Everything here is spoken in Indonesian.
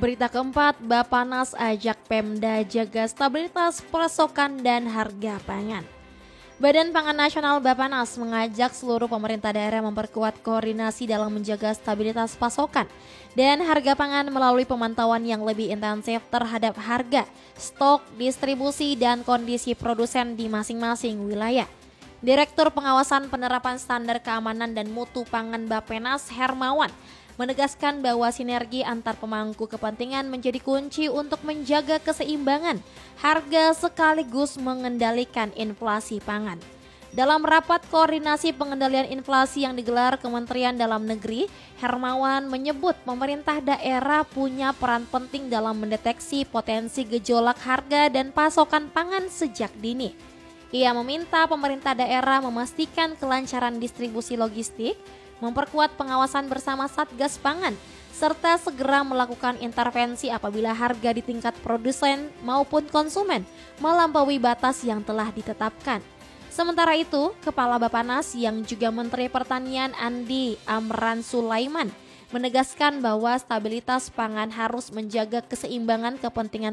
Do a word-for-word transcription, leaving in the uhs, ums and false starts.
berita keempat, Bappenas ajak Pemda jaga stabilitas pasokan dan harga pangan. Badan Pangan Nasional Bappenas mengajak seluruh pemerintah daerah memperkuat koordinasi dalam menjaga stabilitas pasokan dan harga pangan melalui pemantauan yang lebih intensif terhadap harga, stok, distribusi, dan kondisi produsen di masing-masing wilayah. Direktur Pengawasan Penerapan Standar Keamanan dan Mutu Pangan Bappenas, Hermawan, menegaskan bahwa sinergi antar pemangku kepentingan menjadi kunci untuk menjaga keseimbangan harga sekaligus mengendalikan inflasi pangan. Dalam rapat koordinasi pengendalian inflasi yang digelar Kementerian Dalam Negeri, Hermawan menyebut pemerintah daerah punya peran penting dalam mendeteksi potensi gejolak harga dan pasokan pangan sejak dini. Ia meminta pemerintah daerah memastikan kelancaran distribusi logistik, memperkuat pengawasan bersama Satgas Pangan, serta segera melakukan intervensi apabila harga di tingkat produsen maupun konsumen melampaui batas yang telah ditetapkan. Sementara itu, Kepala Bappenas yang juga Menteri Pertanian Andi Amran Sulaiman menegaskan bahwa stabilitas pangan harus menjaga keseimbangan kepentingan